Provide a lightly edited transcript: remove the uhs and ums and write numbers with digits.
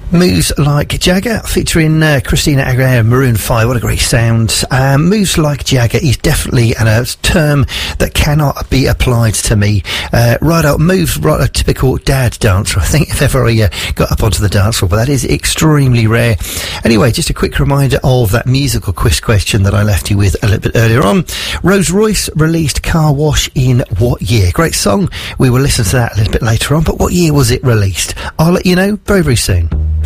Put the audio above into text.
Moves Like Jagger, featuring Christina Aguilera, Maroon 5. What a great sound. Moves Like Jagger is definitely a term that cannot be applied to me. Right out, moves right, a typical dad dancer, I think, if ever I got up onto the dance floor, but that is extremely rare. Anyway, just a quick reminder of that musical quiz question that I left you with a little bit earlier on. Rolls-Royce released Car Wash in what year? Great song. We will listen to that a little bit later on, but what year was it released? I'll let you know very, very soon.